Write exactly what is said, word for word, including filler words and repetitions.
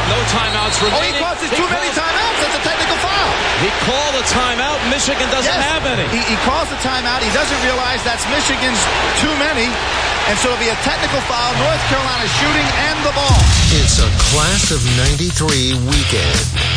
No timeouts Oh, he remaining. calls it too many timeouts. That's a technical foul. He called a timeout. Michigan doesn't Yes, have any. He, he calls the timeout. He doesn't realize that's Michigan's too many. And so it'll be a technical foul. North Carolina shooting and the ball. It's a Class of ninety-three weekend.